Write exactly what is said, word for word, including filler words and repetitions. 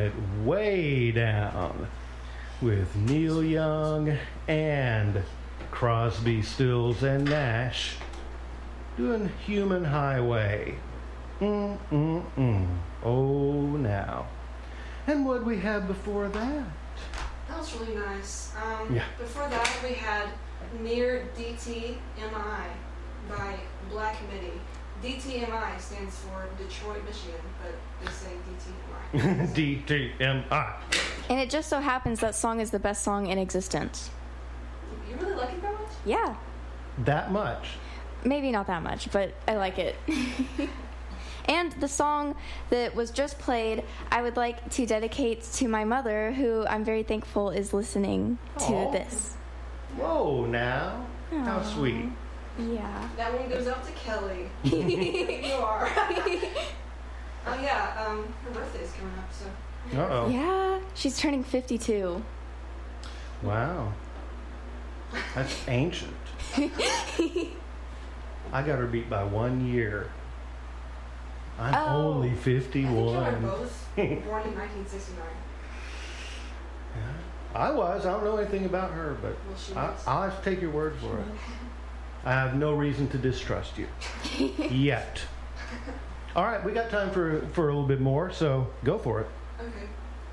it way down with Neil Young and Crosby, Stills, and Nash doing Human Highway. Mm-mm-mm. Oh, now. And what we had before that? That was really nice. Um, Yeah. Before that, we had Near D T M I by Black Midi. D T M I stands for Detroit, Michigan, but they say D T M I. D T M I. And it just so happens that song is the best song in existence. You really like it that much? Yeah. That much. Maybe not that much, but I like it. And the song that was just played, I would like to dedicate to my mother, who I'm very thankful is listening to Aw. this. Whoa, now. How Aw. sweet. Yeah. That one goes out to Kelly. You are. Oh yeah, um, her birthday's coming up, so. Uh-oh. Yeah, she's turning fifty-two. Wow. That's ancient. I got her beat by one year. I'm Oh. only I think you are fifty-one. both born in nineteen sixty-nine. I was. I don't know anything about her, but Well, she I, was. I'll have to take your word for it. I have no reason to distrust you. Yet. All right, we got time for, for a little bit more, so go for it.